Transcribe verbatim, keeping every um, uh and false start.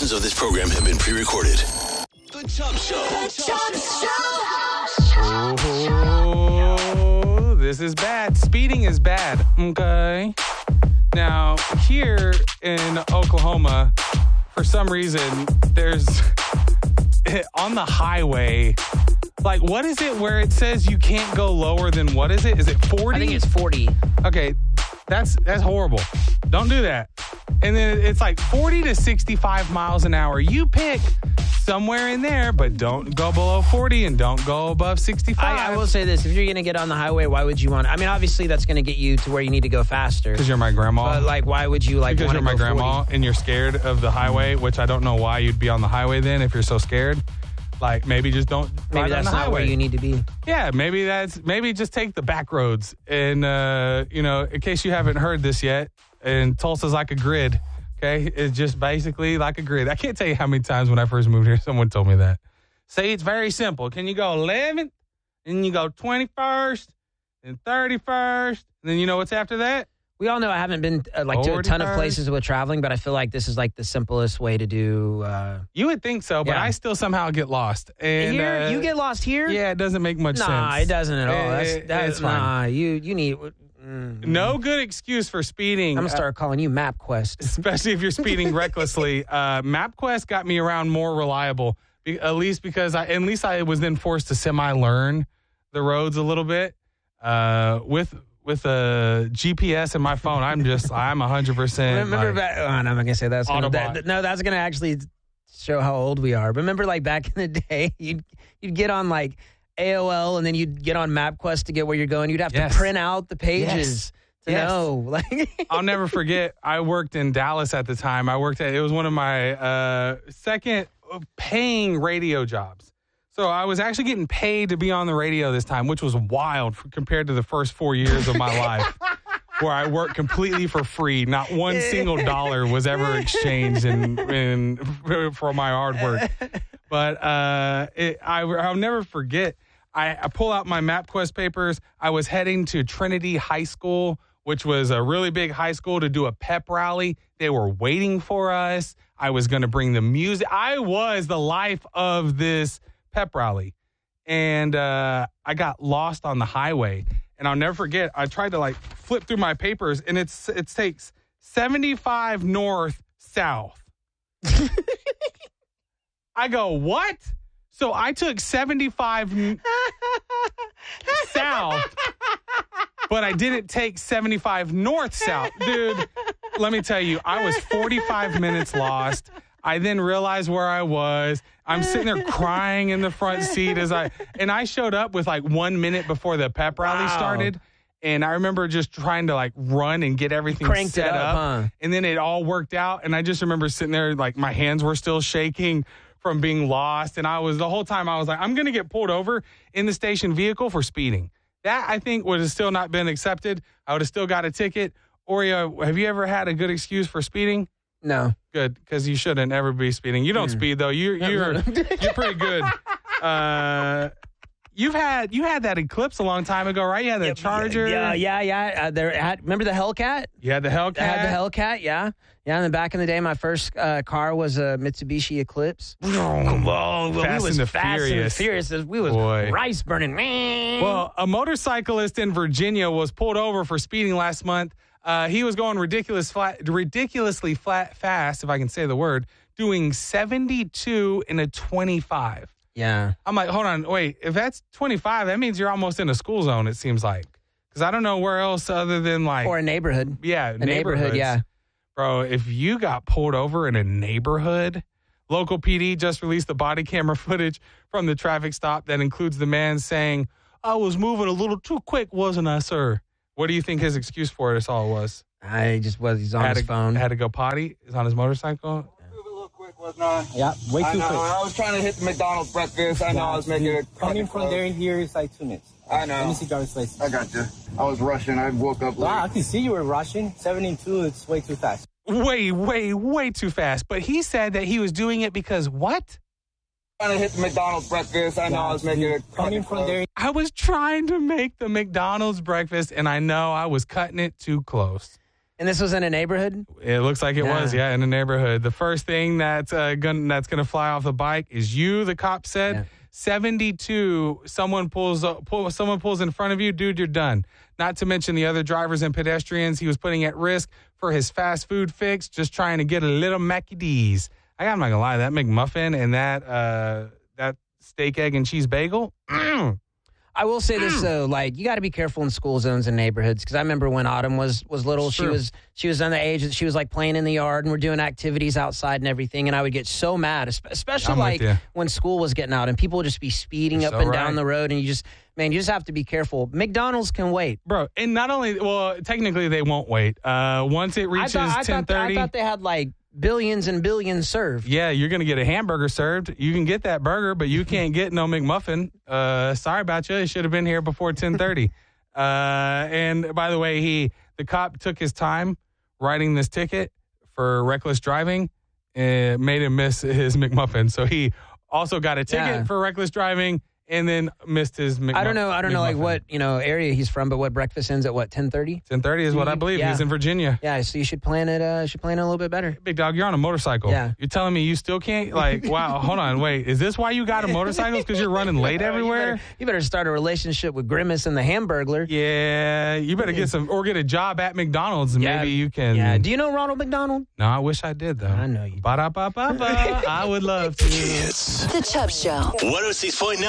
Portions of this program have been pre-recorded. The Chop Show. The Chop Show. Oh, this is bad. Speeding is bad. Okay. Now, here in Oklahoma, for some reason, there's on the highway. Like, what is it where it says you can't go lower than, what is it? Is it forty? I think it's forty. Okay, that's that's horrible. Don't do that. And then it's like forty to sixty-five miles an hour. You pick somewhere in there, but don't go below forty and don't go above sixty-five. I, I will say this. If you're going to get on the highway, why would you want to? I mean, obviously, that's going to get you to where you need to go faster. Because you're my grandma. But, like, why would you, like, Because you're my grandma forty? and you're scared of the highway, which I don't know why you'd be on the highway then if you're so scared. Like, maybe just don't Maybe ride that's on the not highway. where you need to be. Yeah, maybe that's, maybe just take the back roads. And, uh, you know, in case you haven't heard this yet, and Tulsa's like a grid, okay? It's just basically like a grid. I can't tell you how many times when I first moved here, someone told me that. See, it's very simple. Can you go eleventh, and you go twenty-first, and thirty-first, and then you know what's after that? We all know I haven't been uh, like to a ton of places with traveling, but I feel like this is like the simplest way to do. Uh, You would think so, but Yeah. I still somehow get lost. And here, uh, you get lost here? Yeah, it doesn't make much Nah, sense. it doesn't at all. It- That's, it- that's it's fine. Nah, you you need. Mm, No good excuse for speeding. I'm gonna start calling you MapQuest. Especially if you're speeding recklessly. Uh, MapQuest got me around more reliable, be, at least because I, at least I was then forced to semi-learn the roads a little bit. Uh, with with a G P S in my phone, I'm just I'm one hundred percent. Remember like, back? Oh, no, I'm not gonna say that's gonna, Autobot. that, no. That's gonna actually show how old we are. But remember, like back in the day, you'd you'd get on like A O L, and then you'd get on MapQuest to get where you're going. You'd have Yes. to print out the pages Yes. to Yes. know. Like, I'll never forget. I worked in Dallas at the time. I worked at, it was one of my uh, second paying radio jobs. So I was actually getting paid to be on the radio this time, which was wild for, compared to the first four years of my life, where I worked completely for free. Not one single dollar was ever exchanged in, in for my hard work. But uh, it, I, I'll never forget. I, I pull out my MapQuest papers. I was heading to Trinity High School, which was a really big high school, to do a pep rally. They were waiting for us. I was going to bring the music. I was the life of this pep rally. And uh, I got lost on the highway. And I'll never forget, I tried to like flip through my papers, and it's it takes seventy-five north south. I go, what? So I took seventy-five n- south, but I didn't take seventy-five north south. Dude, let me tell you, I was forty-five minutes lost. I then realized where I was. I'm sitting there crying in the front seat as I, and I showed up with like one minute before the pep rally Wow. started. And I remember just trying to like run and get everything Cranked set it up, huh? And then it all worked out. And I just remember sitting there, like my hands were still shaking from being lost. And I was, the whole time I was like, I'm going to get pulled over in the station vehicle for speeding. That I think would have still not been accepted. I would have still got a ticket. Oreo, have you ever had a good excuse for speeding? no. Good, because you shouldn't ever be speeding. You don't Mm. speed though. You, you're you're pretty good. Uh, you've had you had that Eclipse a long time ago, right? You had the Charger. Yeah, yeah, yeah. Uh, there had, remember the Hellcat? You had the Hellcat. I had the Hellcat, yeah. Yeah, and then back in the day, my first uh, car was a Mitsubishi Eclipse. Vroom. Whoa, Fast we was and the fast Furious. and furious. We was Boy. rice burning. Well, a motorcyclist in Virginia was pulled over for speeding last month. Uh, he was going ridiculous flat, ridiculously flat, fast, if I can say the word, doing seventy-two in a twenty-five. Yeah. I'm like, hold on, wait. If that's twenty-five, that means you're almost in a school zone, it seems like. Because I don't know where else other than like... Or a neighborhood. Yeah, A neighborhood, neighborhoods. yeah. Bro, if you got pulled over in a neighborhood, local P D just released the body camera footage from the traffic stop that includes the man saying, I was moving a little too quick, wasn't I, sir? What do you think his excuse for this all was? I just was, he's on had his to, phone. Had to go potty? He's on his motorcycle? Move a little quick, wasn't I? Yeah, way I too know. quick. I was trying to hit the McDonald's breakfast. I know I was making it. Coming from there and here is like two minutes. I know. Let me see driver's license. I got you. I was rushing. I woke up late. Wow, I can see you were rushing. seventy-two, it's way too fast. Way, way, way too fast. But he said that he was doing it because what? Trying to hit the McDonald's breakfast. I know I was making it. Coming from there. I was trying to make the McDonald's breakfast, and I know I was cutting it too close. And this was in a neighborhood? It looks like it Yeah. was, yeah, in the neighborhood. The first thing that's uh, gonna that's gonna fly off the bike is you. The cop said. Yeah. seventy-two. Someone pulls up, pull, someone pulls in front of you, dude. You're done. Not to mention the other drivers and pedestrians he was putting at risk for his fast food fix, just trying to get a little Mackie D's. I, I'm not gonna lie, that McMuffin and that uh, that steak, egg, and cheese bagel. Mm. I will say this though, like you got to be careful in school zones and neighborhoods because I remember when Autumn was was little, It's she true. was she was underage and she was like playing in the yard and we're doing activities outside and everything, and I would get so mad, espe- especially I'm with like you. when school was getting out and people would just be speeding You're up so and right. down the road, and you just man, you just have to be careful. McDonald's can wait. Bro, and not only, well, technically they won't wait. Uh, once it I reaches thought, I, ten thought, I thirty, thought they had like billions and billions served. yeah, you're going to get a hamburger served. You can get that burger, but you can't get no McMuffin. Uh, sorry about you. It should have been here before ten thirty. uh, and by the way, he the cop took his time writing this ticket for reckless driving and made him miss his McMuffin. So he also got a ticket Yeah. for reckless driving and then missed his McMuffin. I don't know. I don't know like what you know area he's from, but what breakfast ends at what ten thirty? ten thirty is what I believe. Yeah. He's in Virginia. Yeah, so you should plan it. Uh, should plan it a little bit better. Big dog, you're on a motorcycle. Yeah. You're telling me you still can't, like, wow, hold on, wait. Is this why you got a motorcycle? Because you're running late Uh, everywhere? You better, you better start a relationship with Grimace and the Hamburglar. Yeah, you better get some, or get a job at McDonald's and Yeah. maybe you can. Yeah. Do you know Ronald McDonald? No, I wish I did, though. I know you do. Ba-da-ba-ba-ba. I would love to. Hits. The Chubb Show. one oh six point nine